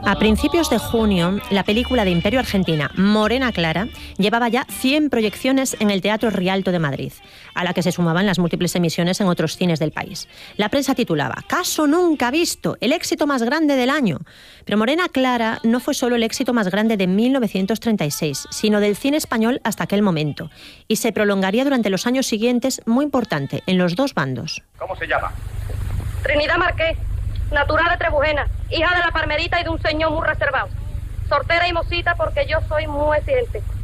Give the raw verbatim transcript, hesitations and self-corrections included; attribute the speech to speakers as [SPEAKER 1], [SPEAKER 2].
[SPEAKER 1] A principios de junio, la película de Imperio Argentina, Morena Clara, llevaba ya cien proyecciones en el Teatro Rialto de Madrid, a la que se sumaban las múltiples emisiones en otros cines del país. La prensa titulaba «Caso nunca visto, el éxito más grande del año». Pero Morena Clara no fue solo el éxito más grande de mil novecientos treinta y seis, sino del cine español hasta aquel momento, y se prolongaría durante los años siguientes, muy importante, en los dos bandos.
[SPEAKER 2] ¿Cómo se llama?
[SPEAKER 3] Trinidad Marqués, natural de Trebujena, hija de la Parmerita y de un señor muy reservado. Sortera y mocita porque yo soy muy exigente.